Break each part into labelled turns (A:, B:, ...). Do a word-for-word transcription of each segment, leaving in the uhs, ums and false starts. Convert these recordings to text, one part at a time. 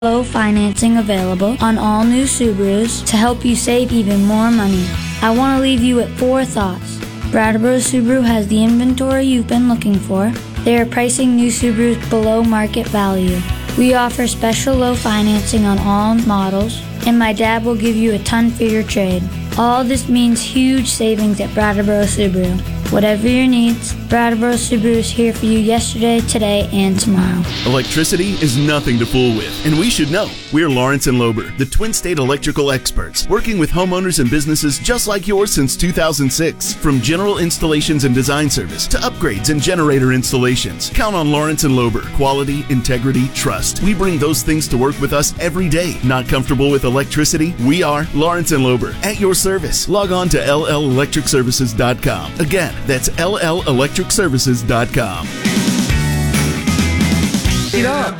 A: Low financing available on all new Subarus to help you save even more money. I want to leave you with four thoughts. Brattleboro Subaru has the inventory you've been looking for. They are pricing new Subarus below market value. We offer special low financing on all models, and my dad will give you a ton for your trade. All this means huge savings at Brattleboro Subaru. Whatever your needs, Brattleboro Subaru is here for you yesterday, today, and tomorrow.
B: Electricity is nothing to fool with, and we should know. We're Lawrence and Lober, the Twin State electrical experts, working with homeowners and businesses just like yours since two thousand six. From general installations and design service to upgrades and generator installations, count on Lawrence and Lober. Quality, integrity, trust. We bring those things to work with us every day. Not comfortable with electricity? We are Lawrence and Lober, at your service. Log on to L L electric services dot com. Again, that's L L electric services dot com.
C: Eat up.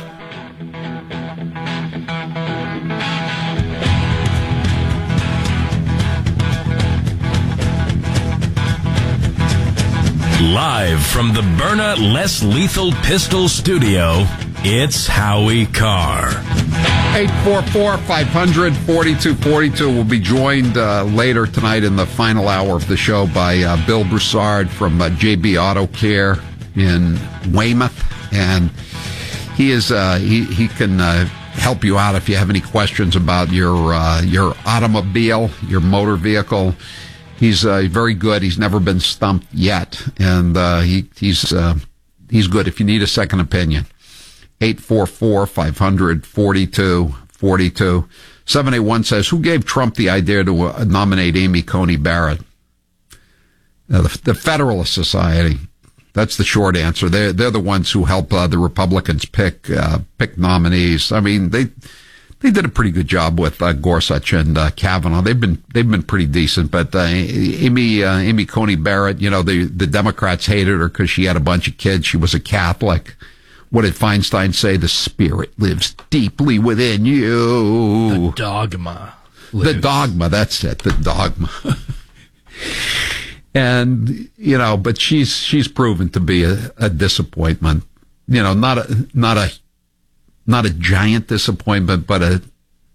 D: Live from the Byrna Less Lethal Pistol Studio, it's Howie Carr.
C: eight four four, five hundred, forty-two forty-two. We'll be joined uh, later tonight in the final hour of the show by uh, Bill Broussard from uh, J B Auto Care in Weymouth. And he is uh, he, he can uh, help you out if you have any questions about your uh, your automobile, your motor vehicle. He's uh, very good. He's never been stumped yet. And uh, he he's uh, he's good if you need a second opinion. eight four four, five hundred, forty-two forty-two. seven eight one says, who gave Trump the idea to uh, nominate Amy Coney Barrett? Uh, the, the Federalist Society. That's the short answer. They're, they're the ones who help uh, the Republicans pick uh, pick nominees. I mean, they they did a pretty good job with uh, Gorsuch and uh, Kavanaugh. They've been they've been pretty decent. But uh, Amy uh, Amy Coney Barrett, you know, the the Democrats hated her because she had a bunch of kids. She was a Catholic. What did Feinstein say? The spirit lives deeply within you.
E: The dogma.
C: Lives. The dogma, that's it, the dogma. And, you know, but she's she's proven to be a, a disappointment. You know, not a not a not a giant disappointment, but a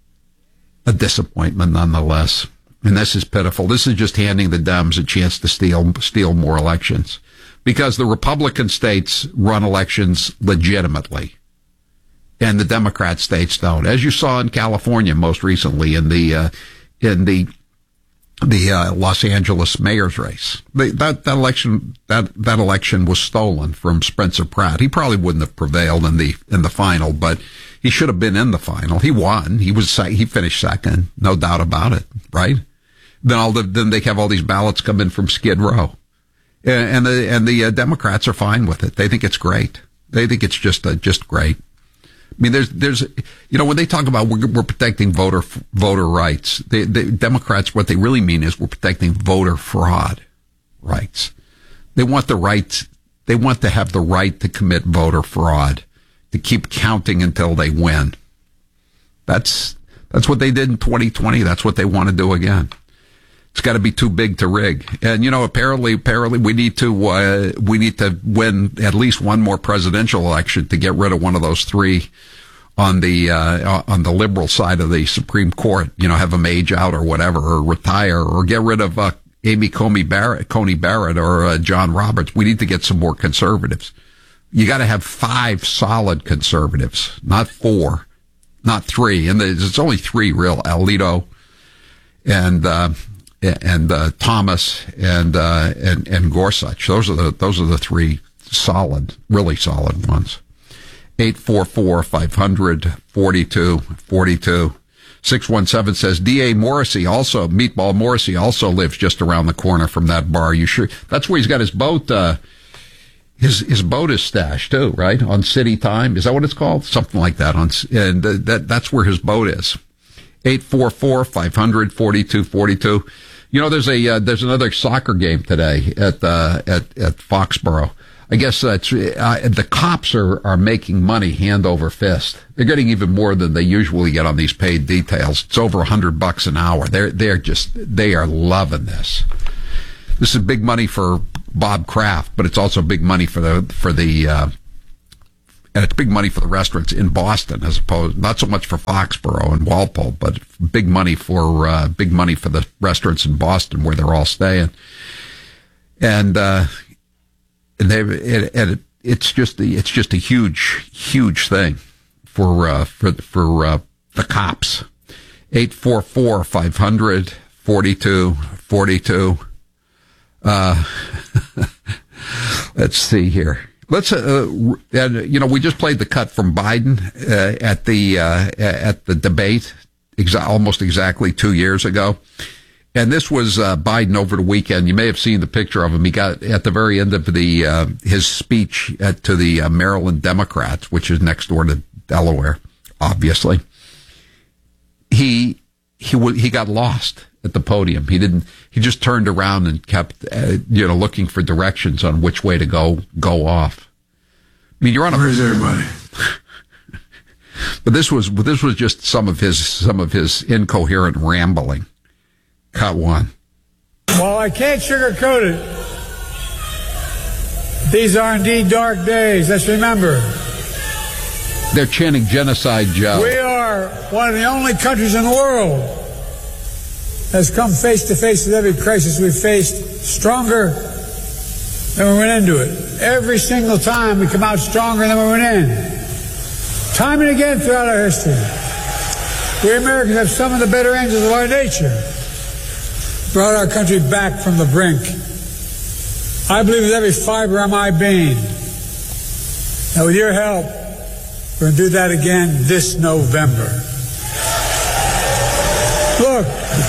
C: a disappointment nonetheless. And this is pitiful. This is just handing the Dems a chance to steal steal more elections. Because the Republican states run elections legitimately, and the Democrat states don't. As you saw in California most recently in the uh, in the the uh, Los Angeles mayor's race, the, that that election that that election was stolen from Spencer Pratt. He probably wouldn't have prevailed in the in the final, but he should have been in the final. He won. He was he finished second, no doubt about it. Right? Then all the then they have all these ballots come in from Skid Row. And the and the uh, Democrats are fine with it. They think it's great. They think it's just uh, just great. I mean, there's there's you know when they talk about we're, we're protecting voter voter rights, the, the Democrats, what they really mean is we're protecting voter fraud rights. They want the right. They want to have the right to commit voter fraud, to keep counting until they win. That's that's what they did in twenty twenty. That's what they want to do again. It's got to be too big to rig. And, you know, apparently, apparently we need to, uh, we need to win at least one more presidential election to get rid of one of those three on the, uh, on the liberal side of the Supreme Court, you know, have them age out or whatever, or retire, or get rid of, uh, Amy Coney Barrett, Coney Barrett or, uh, John Roberts. We need to get some more conservatives. You got to have five solid conservatives, not four, not three. And there's, it's only three real, Alito and, uh, and uh, Thomas and uh, and and Gorsuch. Those are the those are the three solid, really solid ones. Eight four four five hundred forty two forty two. Six one seven says D A Morrissey also Meatball Morrissey also lives just around the corner from that bar. You sure that's where he's got his boat? Uh, his his boat is stashed too, right? On City Time, is that what it's called? Something like that. On and uh, that that's where his boat is. Eight four four five hundred forty two forty two. You know, there's a uh, there's another soccer game today at uh, at at Foxborough. I guess uh, it's, uh, the cops are are making money hand over fist. They're getting even more than they usually get on these paid details. It's over a hundred bucks an hour. They're they're just they are loving this. This is big money for Bob Kraft, but it's also big money for the for the uh, And it's big money for the restaurants in Boston, as opposed, not so much for Foxborough and Walpole, but big money for, uh, big money for the restaurants in Boston where they're all staying. And, uh, and they, it, it, it's just, it's just a huge, huge thing for, uh, for, for, uh, the cops. eight four four, five hundred, forty-two forty-two. Uh, let's see here. Let's, uh, and, you know, we just played the cut from Biden uh, at the uh, at the debate exa- almost exactly two years ago, and this was uh, Biden over the weekend. You may have seen the picture of him. He got at the very end of the uh, his speech at, to the uh, Maryland Democrats, which is next door to Delaware, obviously. He he he got lost at the podium. He didn't. He just turned around and kept, uh, you know, looking for directions on which way to go go off. I mean, you're on a.
E: Where's everybody?
C: But this was this was just some of his some of his incoherent rambling. Cut one.
E: Well, I can't sugarcoat it. These are indeed dark days. Let's remember.
C: They're chanting genocide, Joe.
E: We are one of the only countries in the world that's come face to face with every crisis we've faced stronger than we went into it. Every single time we come out stronger than we went in. Time and again throughout our history. We Americans have some of the better angels of our nature. Brought our country back from the brink. I believe with every fiber of my being that with your help, we're going to do that again this November. Look.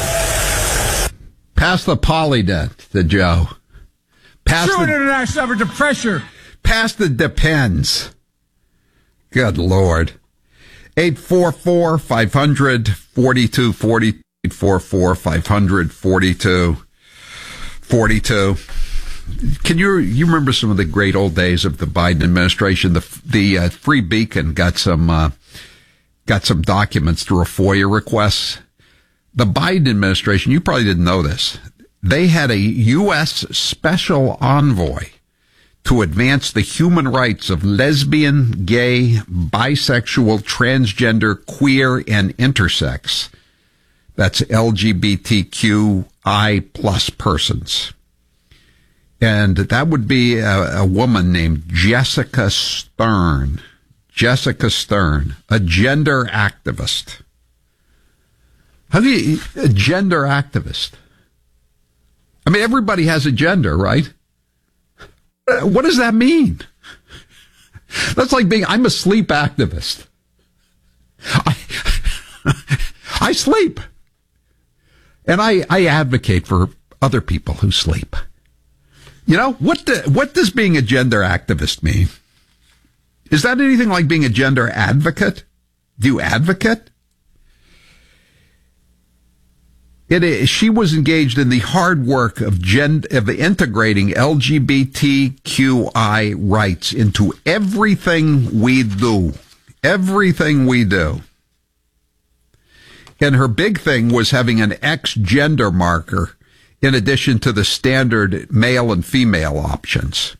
C: Pass the Polydent to Joe. Pass
E: True
C: the
E: international effort to pressure.
C: Pass the Depends. Good Lord. eight four four, five hundred, forty-two forty. eight four four, five hundred, forty-two forty-two. Can you you remember some of the great old days of the Biden administration? The the uh, Free Beacon got some uh, got some documents through a FOIA request. The Biden administration, you probably didn't know this, they had a U S special envoy to advance the human rights of lesbian, gay, bisexual, transgender, queer, and intersex. That's L G B T Q I plus persons. And that would be a, a woman named Jessica Stern. Jessica Stern, a gender activist. How do you, a gender activist? I mean, everybody has a gender, right? What does that mean? That's like being, I'm a sleep activist. I, I sleep. And I, I advocate for other people who sleep. You know, what the, what does being a gender activist mean? Is that anything like being a gender advocate? Do you advocate? It is, she was engaged in the hard work of, gen, of integrating L G B T Q I rights into everything we do. Everything we do. And her big thing was having an X gender marker in addition to the standard male and female options.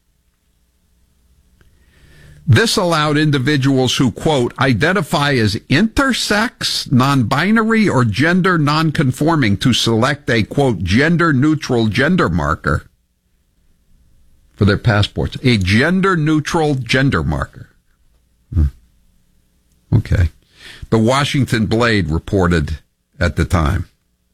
C: This allowed individuals who, quote, identify as intersex, non-binary, or gender non-conforming to select a, quote, gender-neutral gender marker for their passports. A gender-neutral gender marker. Hmm. Okay. The Washington Blade reported at the time.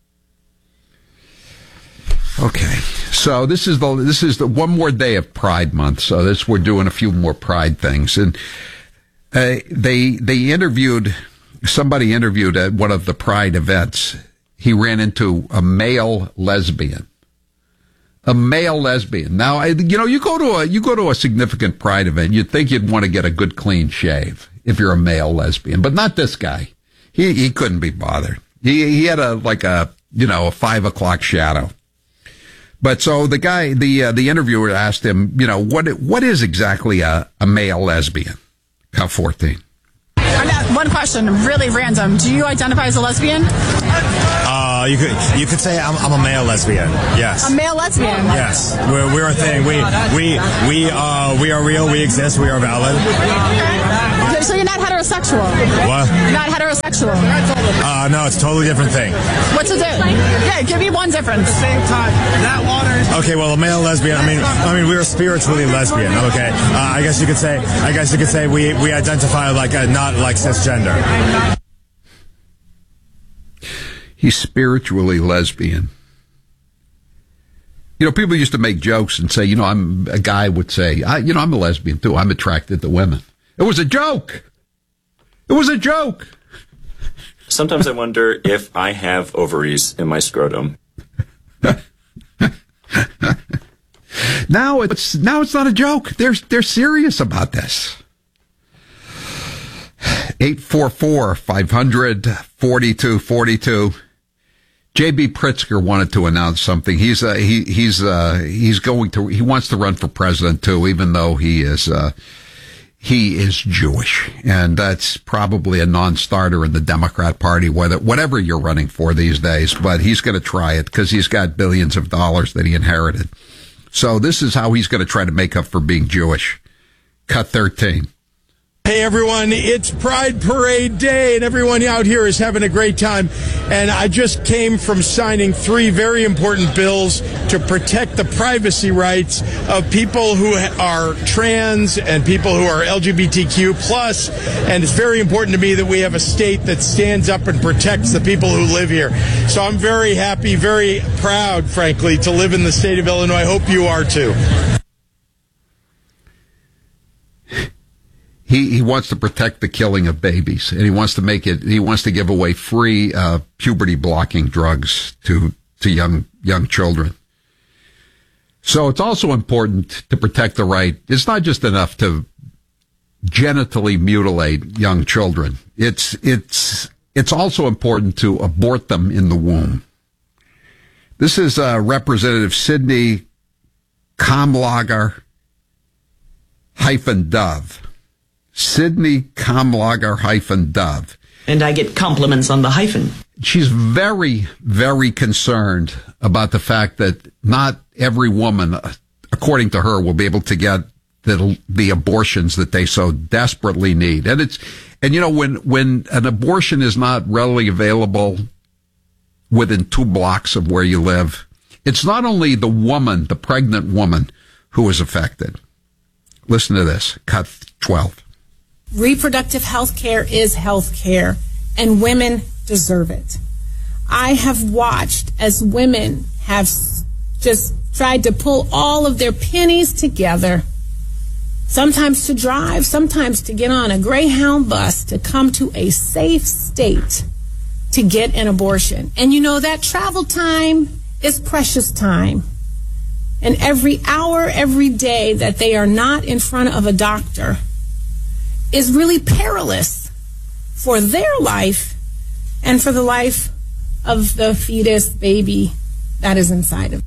C: Okay, so this is the this is the one more day of Pride Month. So this we're doing a few more Pride things, and uh, they they interviewed somebody interviewed at one of the Pride events. He ran into a male lesbian, a male lesbian. Now, I, you know, you go to a you go to a significant Pride event, you'd think you'd want to get a good clean shave if you're a male lesbian, but not this guy. He he couldn't be bothered. He he had a like a you know a five o'clock shadow. But so the guy, the uh, the interviewer asked him, you know, what what is exactly a, a male lesbian? Cut fourteen.
F: I'm not one question, really random. Do you identify as a lesbian?
G: Uh, you could you could say I'm, I'm a male lesbian. Yes.
F: A male lesbian.
G: Yes. We're, we're a thing. We we we uh we are real. We exist. We are valid.
F: Okay. So you're not heterosexual.
G: What?
F: You're not heterosexual.
G: Uh, no, it's a totally different thing.
F: What's it do? Yeah, give me one difference.
G: At the same time, that water. Okay, well, a male lesbian. I mean, I mean, we are spiritually lesbian. Okay. Uh, I guess you could say. I guess you could say we we identify like a, not like cisgender.
C: He's spiritually lesbian. You know, people used to make jokes and say, you know, I'm a guy would say, I, you know, I'm a lesbian too. I'm attracted to women. It was a joke. It was a joke.
H: Sometimes I wonder if I have ovaries in my scrotum.
C: Now it's now it's not a joke. They're they're serious about this. eight four four, five hundred, forty-two forty-two. J B Pritzker wanted to announce something. He's uh, he he's uh, he's going to he wants to run for president too, even though he is uh, he is Jewish, and that's probably a non-starter in the Democrat Party, whether whatever you're running for these days. But he's going to try it because he's got billions of dollars that he inherited. So this is how he's going to try to make up for being Jewish. Cut thirteen.
I: Hey everyone, it's Pride Parade Day and everyone out here is having a great time. And I just came from signing three very important bills to protect the privacy rights of people who are trans and people who are L G B T Q plus. And it's very important to me that we have a state that stands up and protects the people who live here. So I'm very happy, very proud, frankly, to live in the state of Illinois. I hope you are too.
C: He he wants to protect the killing of babies, and he wants to make it. He wants to give away free uh, puberty blocking drugs to to young young children. So it's also important to protect the right. It's not just enough to genitally mutilate young children. It's it's it's also important to abort them in the womb. This is uh, Representative Sidney Kamlager hyphen Dove. Sidney Kamlager hyphen Dove.
J: And I get compliments on the hyphen.
C: She's very, very concerned about the fact that not every woman, according to her, will be able to get the, the abortions that they so desperately need. And it's, and you know, when, when an abortion is not readily available within two blocks of where you live, it's not only the woman, the pregnant woman, who is affected. Listen to this. Cut twelve.
K: Reproductive health care is health care, and women deserve it. I have watched as women have just tried to pull all of their pennies together, sometimes to drive, sometimes to get on a Greyhound bus to come to a safe state to get an abortion. And you know, that travel time is precious time. And every hour, every day that they are not in front of a doctor is really perilous for their life and for the life of the fetus baby that is inside of them.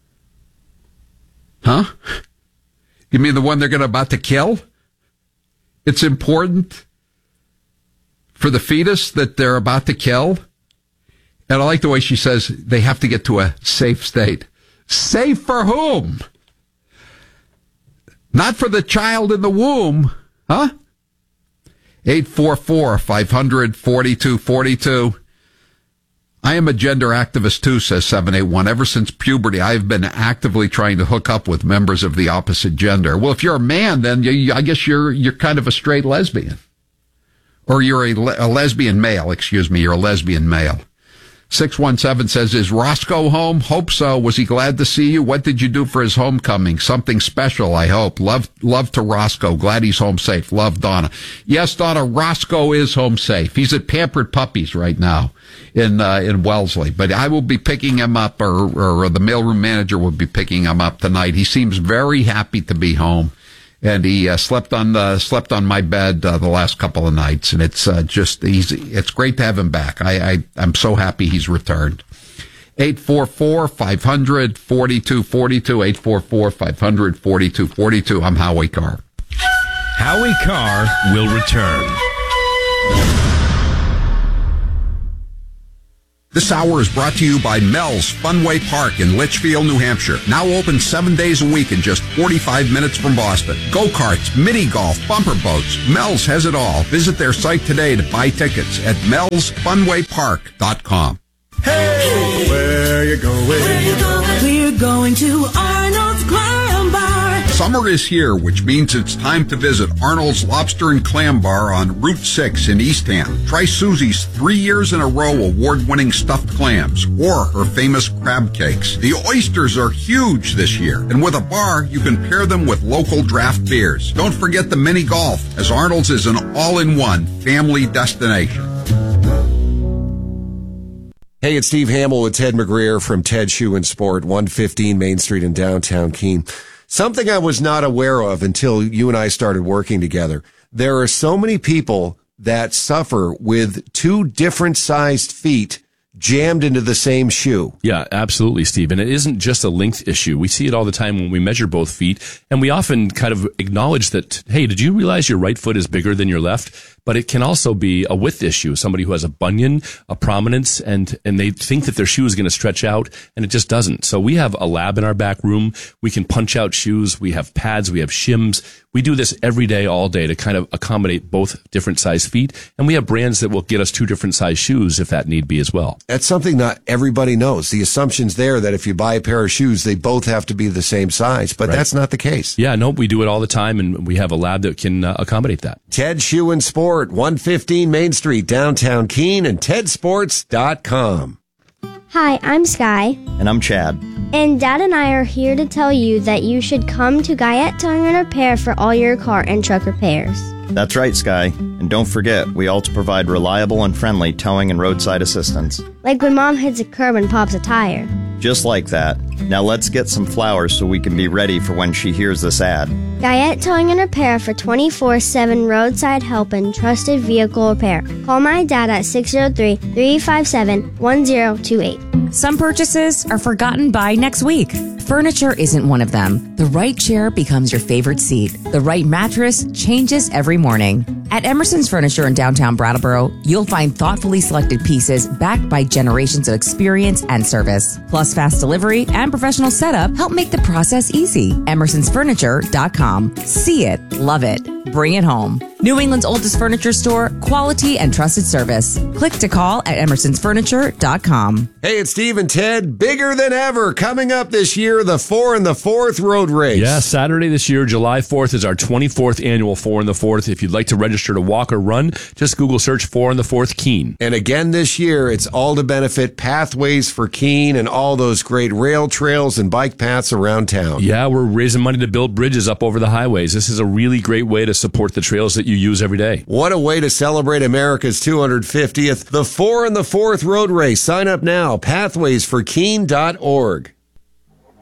C: Huh? You mean the one they're going to about to kill? It's important for the fetus that they're about to kill? And I like the way she says they have to get to a safe state. Safe for whom? Not for the child in the womb, huh? eight four four, five hundred, forty-two forty-two. I am a gender activist too, says seven eight one. Ever since puberty, I've been actively trying to hook up with members of the opposite gender. Well, if you're a man, then you, I guess you're you're kind of a straight lesbian. Or you're a, a lesbian male, excuse me, you're a lesbian male. six one seven says, is Roscoe home? Hope so. Was he glad to see you? What did you do for his homecoming? Something special, I hope. Love, love to Roscoe. Glad he's home safe. Love, Donna. Yes, Donna, Roscoe is home safe. He's at Pampered Puppies right now in, uh, in Wellesley. But I will be picking him up, or, or the mailroom manager will be picking him up tonight. He seems very happy to be home. And he uh, slept on uh, slept on my bed uh, the last couple of nights, and it's uh, just he's it's great to have him back. I, I I'm so happy he's returned. eight four four, five hundred, forty-two forty-two, eight four four, five hundred, forty-two forty-two. I'm Howie Carr.
D: Howie Carr will return.
C: This hour is brought to you by Mel's Funway Park in Litchfield, New Hampshire. Now open seven days a week and just forty-five minutes from Boston. Go-karts, mini-golf, bumper boats. Mel's has it all. Visit their site today to buy tickets at mels funway park dot com.
L: Hey, where you going? Where you going? We're going to Arnold's Clam Bar.
C: Summer is here, which means it's time to visit Arnold's Lobster and Clam Bar on Route six in Eastham. Try Susie's three years in a row award-winning stuffed clams or her famous crab cakes. The oysters are huge this year, and with a bar, you can pair them with local draft beers. Don't forget the mini golf, as Arnold's is an all-in-one family destination.
M: Hey, it's Steve Hamill with Ted McGreer from Ted Shoe and Sport, one fifteen Main Street in downtown Keene. Something I was not aware of until you and I started working together. There are so many people that suffer with two different sized feet jammed into the same shoe.
N: Yeah, absolutely, Steve. And it isn't just a length issue. We see it all the time when we measure both feet, and we often kind of acknowledge that, hey, did you realize your right foot is bigger than your left? But it can also be a width issue. Somebody who has a bunion, a prominence, and, and they think that their shoe is going to stretch out, and it just doesn't. So we have a lab in our back room. We can punch out shoes. We have pads. We have shims. We do this every day, all day to kind of accommodate both different size feet. And we have brands that will get us two different size shoes if that need be as well.
M: That's something not everybody knows. The assumption's there that if you buy a pair of shoes, they both have to be the same size, but right. That's not the case.
N: Yeah, no, we do it all the time, and we have a lab that can uh, accommodate that.
M: Ted Shoe and Sport, one fifteen Main Street, downtown Keene, and ted sports dot com.
O: Hi, I'm Sky.
P: And I'm Chad.
O: And Dad and I are here to tell you that you should come to Guyette Towing and Repair for all your car and truck repairs.
P: That's right, Sky. And don't forget, we also provide reliable and friendly towing and roadside assistance.
O: Like when Mom hits a curb and pops a tire.
P: Just like that. Now let's get some flowers so we can be ready for when she hears this ad.
O: Guyette Towing and Repair for twenty-four seven roadside help and trusted vehicle repair. Call my dad at six oh three, three five seven, one oh two eight.
Q: Some purchases are forgotten by next week. Furniture isn't one of them. The right chair becomes your favorite seat. The right mattress changes every morning. At Emerson's Furniture in downtown Brattleboro, you'll find thoughtfully selected pieces backed by generations of experience and service. Plus, fast delivery and professional setup help make the process easy. emersons furniture dot com. See it, love it, bring it home. New England's oldest furniture store, quality and trusted service. Click to call at emersons furniture dot com.
M: Hey, it's Steve and Ted. Bigger than ever. Coming up this year, the four and the fourth road race.
N: Yeah, Saturday this year, July fourth, is our twenty-fourth annual four and the fourth. If you'd like to register to walk or run, just Google search four and the fourth Keene.
M: And again this year, it's all to benefit Pathways for Keene and all those great rail trails and bike paths around town.
N: Yeah, we're raising money to build bridges up over the highways. This is a really great way to support the trails that you use every day.
M: What a way to celebrate America's two hundred fiftieth. The four and the fourth road race. Sign up now. pathways for keene dot org.